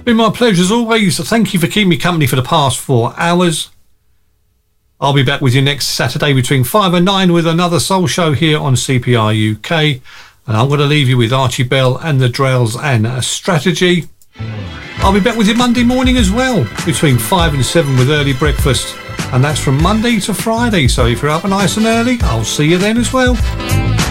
Been my pleasure as always. Thank you for keeping me company for the past 4 hours. I'll be back with you next Saturday between 5 and 9 with another soul show here on CPR UK. And I'm going to leave you with Archie Bell and the Drells and a Strategy. I'll be back with you Monday morning as well, between 5 and 7 with early breakfast. And that's from Monday to Friday. So if you're up nice and early, I'll see you then as well.